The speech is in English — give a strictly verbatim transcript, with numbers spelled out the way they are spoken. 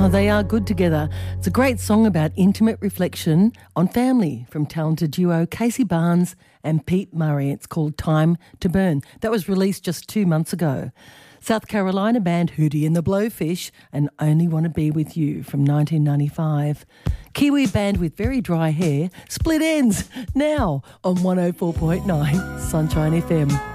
Oh, they are good together. It's a great song about intimate reflection on family from talented duo Casey Barnes and Pete Murray. It's called Time to Burn. That was released just two months ago. South Carolina band Hootie and the Blowfish and Only Want to Be With You from nineteen ninety-five. Kiwi band with very dry hair, Split Ends, now on one oh four point nine Sunshine F M.